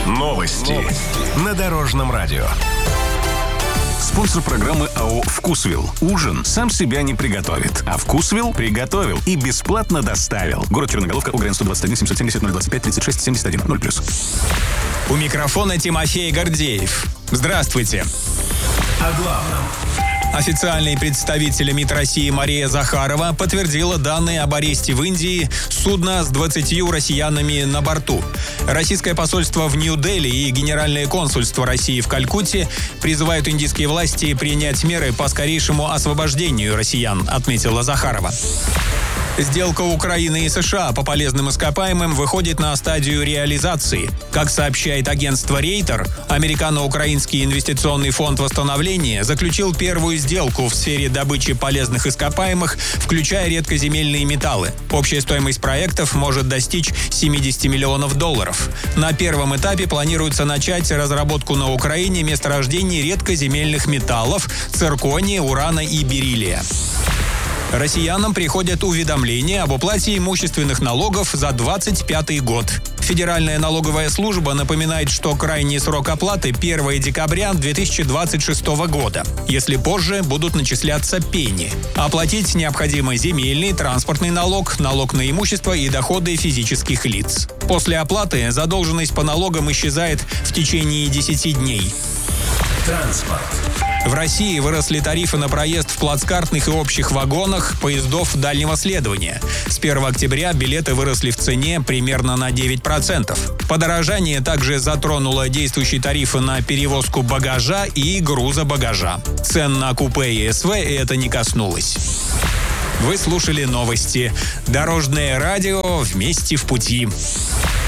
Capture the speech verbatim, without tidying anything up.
Новости. Новости. На Дорожном радио. Спонсор программы АО «Вкусвилл». Ужин сам себя не приготовит, а «Вкусвилл» приготовил и бесплатно доставил. Город Черноголовка, УГРН сто двадцать один семьсот семьдесят ноль двадцать пять тридцать шесть семьдесят один ноль плюс. У микрофона Тимофей Гордеев. Здравствуйте. О главном. Официальный представитель МИД России Мария Захарова подтвердила данные об аресте в Индии судна с двадцатью россиянами на борту. Российское посольство в Нью-Дели и Генеральное консульство России в Калькутте призывают индийские власти принять меры по скорейшему освобождению россиян, отметила Захарова. Сделка Украины и США по полезным ископаемым выходит на стадию реализации. Как сообщает агентство Рейтер, Американо-Украинский инвестиционный фонд восстановления заключил первую сделку в сфере добычи полезных ископаемых, включая редкоземельные металлы. Общая стоимость проектов может достичь семьдесят миллионов долларов. На первом этапе планируется начать разработку на Украине месторождений редкоземельных металлов, циркония, урана и бериллия. Россиянам приходят уведомления об уплате имущественных налогов за двадцать пятый год. Федеральная налоговая служба напоминает, что крайний срок оплаты первого декабря две тысячи двадцать шестого года. Если позже, будут начисляться пени. Оплатить необходимо земельный, транспортный налог, налог на имущество и доходы физических лиц. После оплаты задолженность по налогам исчезает в течение десяти дней. Транспорт. В России выросли тарифы на проезд в плацкартных и общих вагонах поездов дальнего следования. С первого октября билеты выросли в цене примерно на девять процентов. Подорожание также затронуло действующие тарифы на перевозку багажа и груза багажа. Цен на купе и СВ это не коснулось. Вы слушали новости. Дорожное радио «Вместе в пути».